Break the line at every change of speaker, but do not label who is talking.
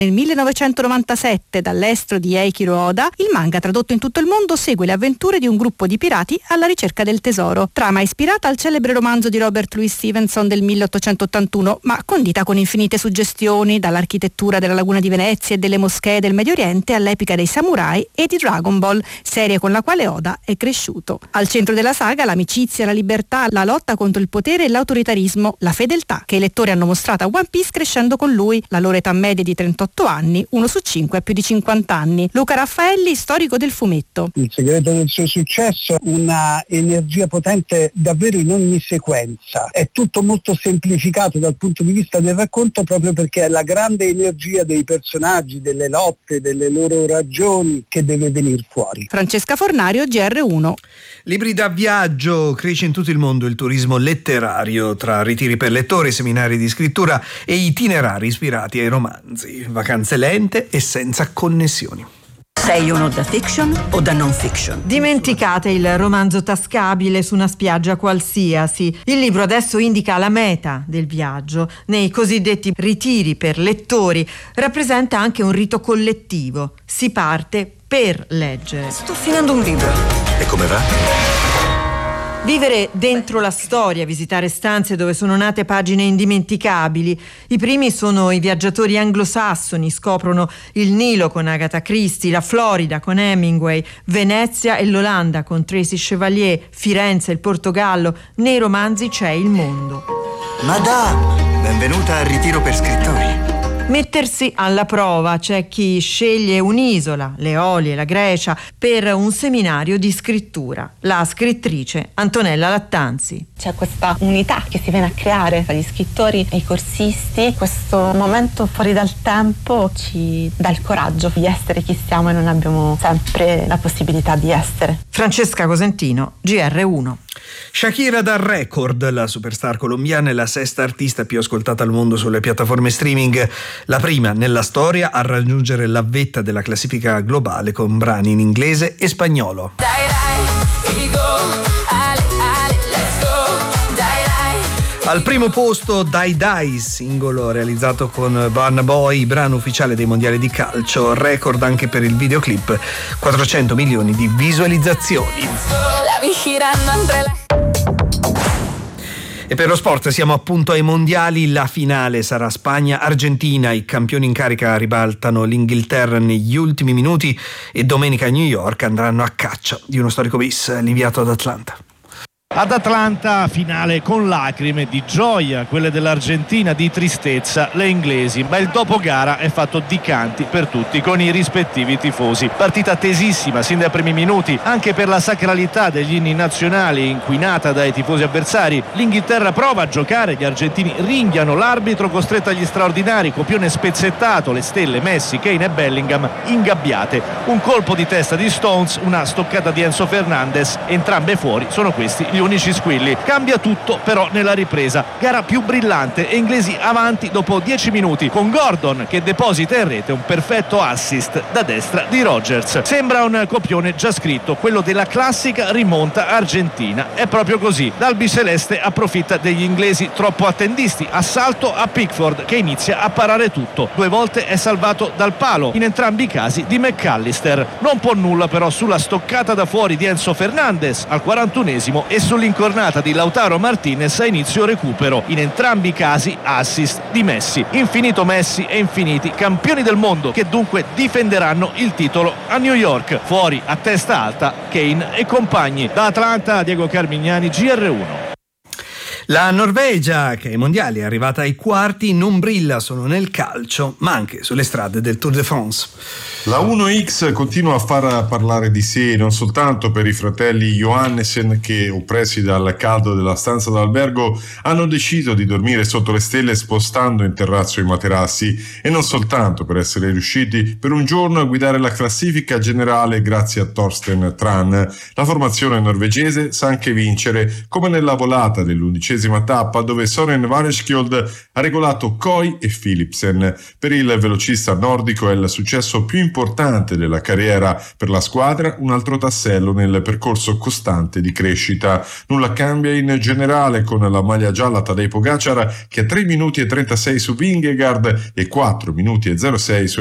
Nel 1997, dall'estero di Eiichiro Oda, il manga tradotto in tutto il mondo segue le avventure di un gruppo di pirati alla ricerca del tesoro. Trama ispirata al celebre romanzo di Robert Louis Stevenson del 1881, ma condita con infinite suggestioni, dall'architettura della laguna di Venezia e delle moschee del Medio Oriente all'epica dei samurai e di Dragon Ball, serie con la quale Oda è cresciuto. Al centro della saga l'amicizia, la libertà, la lotta contro il potere e l'autoritarismo, la fedeltà che i lettori hanno mostrato a One Piece crescendo con lui. La loro età media è di 38 anni, 1 su 5 ha più di 50 anni. Luca Raffaelli, storico del fumetto.
Il segreto del suo successo, una energia potente davvero in ogni sequenza. È tutto molto semplificato dal punto di vista del racconto, proprio perché è la grande energia dei personaggi, delle lotte, delle loro ragioni che deve venire fuori.
Francesca Fornario, GR1.
Libri da viaggio. Cresce in tutto il mondo il turismo letterario, tra ritiri per lettori, seminari di scrittura e itinerari ispirati ai romanzi. Vacanze lente e senza connessioni.
Sei uno da fiction o da non fiction?
Dimenticate il romanzo tascabile su una spiaggia qualsiasi. Il libro adesso indica la meta del viaggio. Nei cosiddetti ritiri per lettori rappresenta anche un rito collettivo. Si parte per leggere.
Sto finendo un libro.
E come va?
Vivere dentro la storia, visitare stanze dove sono nate pagine indimenticabili. I primi sono i viaggiatori anglosassoni, scoprono il Nilo con Agatha Christie, la Florida con Hemingway, Venezia e l'Olanda con Tracy Chevalier, Firenze, il Portogallo. Nei romanzi c'è il mondo.
Madame, benvenuta al ritiro per scrittori.
Mettersi alla prova, c'è chi sceglie un'isola, le Eolie, la Grecia, per un seminario di scrittura. La scrittrice Antonella Lattanzi.
C'è questa unità che si viene a creare tra gli scrittori e i corsisti. Questo momento fuori dal tempo ci dà il coraggio di essere chi siamo e non abbiamo sempre la possibilità di essere.
Francesca Cosentino, GR1.
Shakira dà record, la superstar colombiana è la sesta artista più ascoltata al mondo sulle piattaforme streaming, la prima nella storia a raggiungere la vetta della classifica globale con brani in inglese e spagnolo. Al primo posto Dai Dai, singolo realizzato con Burna Boy, brano ufficiale dei mondiali di calcio, record anche per il videoclip, 400 milioni di visualizzazioni. E per lo sport siamo appunto ai mondiali, la finale sarà Spagna-Argentina, i campioni in carica ribaltano l'Inghilterra negli ultimi minuti e domenica a New York andranno a caccia di uno storico bis, l'inviato ad Atlanta.
Ad Atlanta, finale con lacrime, di gioia quelle dell'Argentina, di tristezza le inglesi, ma il dopogara è fatto di canti per tutti con i rispettivi tifosi. Partita tesissima sin dai primi minuti, anche per la sacralità degli inni nazionali inquinata dai tifosi avversari. L'Inghilterra prova a giocare, gli argentini ringhiano, l'arbitro costretto agli straordinari, copione spezzettato, le stelle Messi, Kane e Bellingham ingabbiate, un colpo di testa di Stones, una stoccata di Enzo Fernandez, entrambe fuori, sono questi gli unici squilli. Cambia tutto però nella ripresa, gara più brillante e inglesi avanti dopo 10 minuti con Gordon che deposita in rete un perfetto assist da destra di Rodgers. Sembra un copione già scritto, quello della classica rimonta argentina. È proprio così, l'Albi Celeste approfitta degli inglesi troppo attendisti, assalto a Pickford che inizia a parare tutto, 2 volte è salvato dal palo, in entrambi i casi di McAllister. Non può nulla però sulla stoccata da fuori di Enzo Fernandez al 41esimo e sull'incornata di Lautaro Martinez a inizio recupero, in entrambi i casi assist di Messi. Infinito Messi e infiniti campioni del mondo che dunque difenderanno il titolo a New York. Fuori a testa alta Kane e compagni. Da Atlanta Diego Carmignani, GR1.
La Norvegia, che ai mondiali è arrivata ai quarti, non brilla solo nel calcio, ma anche sulle strade del Tour de France.
La 1X continua a far parlare di sé, non soltanto per i fratelli Johannesen che, oppressi dal caldo della stanza d'albergo, hanno deciso di dormire sotto le stelle spostando in terrazzo i materassi, e non soltanto per essere riusciti per un giorno a guidare la classifica generale grazie a Thorsten Tran. La formazione norvegese sa anche vincere, come nella volata dell'11ª 32esima tappa, dove Soren Vareskjold ha regolato Coy e Philipsen. Per il velocista nordico è il successo più importante della carriera. Per la squadra un altro tassello nel percorso costante di crescita. Nulla cambia in generale con la maglia gialla Tadej Pogačar, che ha 3 minuti e 36 su Vingegaard e 4 minuti e 06 su